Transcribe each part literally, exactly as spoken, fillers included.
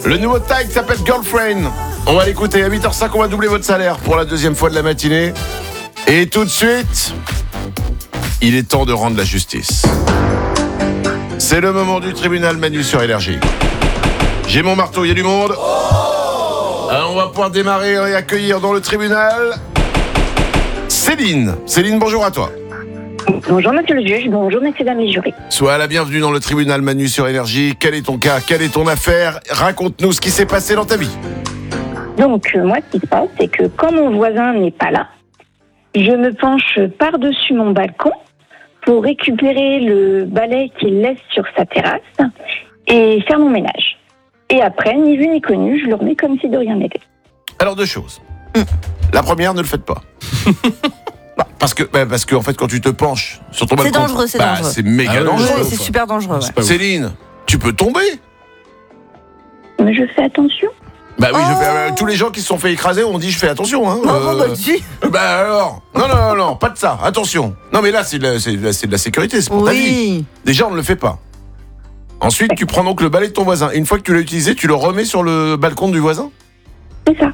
Le nouveau tag s'appelle Girlfriend. On va l'écouter à huit heures cinq, on va doubler votre salaire pour la deuxième fois de la matinée. Et tout de suite, il est temps de rendre la justice. C'est le moment du tribunal Manu sur Énergie. J'ai mon marteau, il y a du monde. Alors on va pouvoir démarrer et accueillir dans le tribunal Céline. Céline, bonjour à toi. Bonjour monsieur le juge, bonjour messieurs dames les jurés. Sois la bienvenue dans le tribunal Manu sur Énergie. Quel est ton cas? Quelle est ton affaire? Raconte-nous ce qui s'est passé dans ta vie. Donc euh, moi ce qui se passe c'est que quand mon voisin n'est pas là, je me penche par-dessus mon balcon pour récupérer le balai qu'il laisse sur sa terrasse et faire mon ménage. Et après, ni vu ni connu, je le remets comme si de rien n'était. Alors deux choses. La première, ne le faites pas. Bah, parce que, bah, parce que en fait, quand tu te penches sur ton balcon, c'est dangereux, c'est bah, dangereux. c'est méga Ah ouais, dangereux. Ouais, c'est super dangereux. Ouais. Céline, tu peux tomber. Mais je fais attention. Bah oui, Oh. je fais, euh, tous les gens qui se sont fait écraser ont dit je fais attention. Hein, Oh, euh, bah, tu... bah alors, non, non, non, non, pas de ça, attention. Non mais là, c'est de la, c'est de la, c'est de la sécurité, c'est pour ta vie. Oui. Déjà, on ne le fait pas. Ensuite, tu prends donc le balai de ton voisin. Et une fois que tu l'as utilisé, tu le remets sur le balcon du voisin. C'est ça.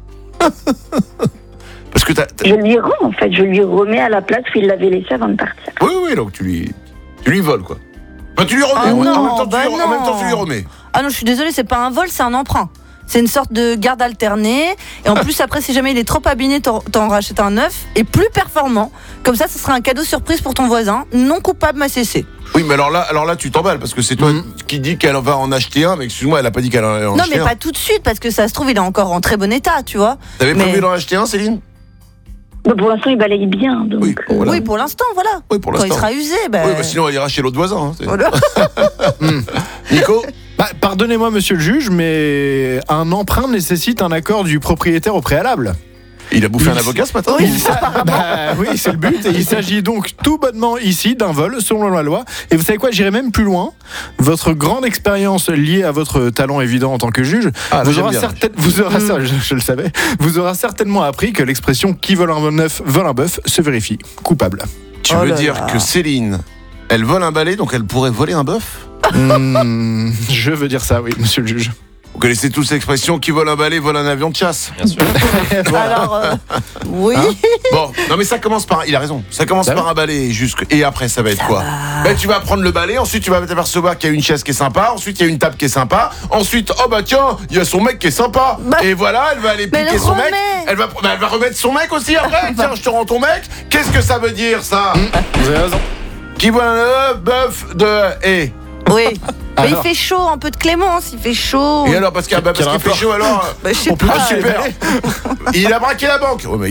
Parce que t'as, t'as- Je lui rends en fait, je lui remets à la place où il l'avait laissé avant de partir. Oui, oui, donc tu lui, tu lui voles quoi. Bah tu lui remets. Ah en, non, en même temps, bah tu lui, en même temps, non. tu lui remets. Ah non, je suis désolée, c'est pas un vol, c'est un emprunt. C'est une sorte de garde alternée. Et en plus, après, si jamais il est trop abîmé, t'en, t'en rachètes un neuf et plus performant. Comme ça, ce sera un cadeau surprise pour ton voisin, non coupable ma C C. Oui, mais alors là, alors là, tu t'emballes parce que c'est toi Mhm. qui dis qu'elle va en acheter un, mais excuse-moi, elle a pas dit qu'elle en allait en Non, acheter mais un. pas tout de suite, parce que ça se trouve, il est encore en très bon état, tu vois. T'avais mais- prévu d'en acheter un, Céline? Bon, pour l'instant, il balaye bien, donc. Oui, bon, voilà. Oui, pour l'instant, voilà. Oui, pour Quand il l'instant. sera usé, ben. Oui, bah sinon, elle ira chez l'autre voisin. Hein, c'est- Voilà. Nico? Bah, pardonnez-moi, monsieur le juge, mais un emprunt nécessite un accord du propriétaire au préalable. Il a bouffé Il- un avocat ce matin? Oui. Il s'a- bah, oui, c'est le but. Et il s'agit donc tout bonnement ici d'un vol selon la loi. Et vous savez quoi, j'irai même plus loin. Votre grande expérience liée à votre talent évident en tant que juge Ah, là, vous, j'aime aura bien. certain- vous aura ça, je, je le savais, vous aura certainement appris que l'expression qui vole un neuf vole un bœuf se vérifie. Coupable. Tu Oh veux là dire là. que Céline, elle vole un balai, donc elle pourrait voler un bœuf? Hmm, je veux dire ça, oui, monsieur le juge. Vous connaissez tous l'expression qui vole un balai vole un avion de chasse. Bien sûr. Alors, euh, oui. Hein Bon, non mais ça commence par, il a raison, ça commence Bah par un balai jusque, et après ça va être quoi? Ben tu vas prendre le balai, ensuite tu vas t'apercevoir qu'il y a une chaise qui est sympa, ensuite il y a une table qui est sympa, ensuite oh bah tiens, il y a son mec qui est sympa, Bah, et voilà, elle va aller mais piquer le son mec, remets. elle va, bah, elle va remettre son mec aussi après, tiens je te rends ton mec, qu'est-ce que ça veut dire ça? Vous avez raison. Qui vole un bœuf de et Oui. Mais il Alors. fait chaud, un peu de clémence, il fait chaud. et alors parce qu'il bah, parce Quel qu'il fait rapport chaud alors, Bah, je sais on peut pas. ah, super, il a braqué la banque. Ouais, mais